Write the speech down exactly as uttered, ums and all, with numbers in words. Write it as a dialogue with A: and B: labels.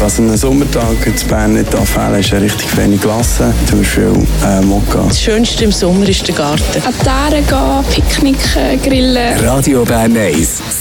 A: Was an einem Sommertag in Bern nicht fehlen ist eine richtig feine Glasse, zum Beispiel äh, Mokka.
B: Das Schönste im Sommer ist der Garten.
C: An die Aare gehen, Picknick grillen.
D: Radio Bern eins.